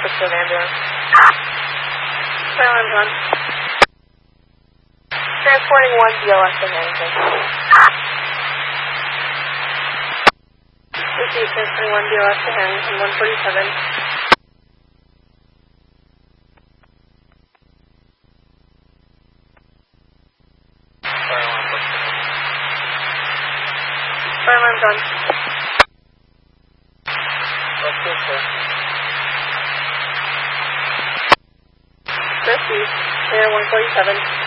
to an ambulance. Alarm on. Transporting 1 BLS to Hamilton. Received transporting 1 BLS to Hamilton, 147. Fire alarm's on. What's this, sir? Received. Air 147.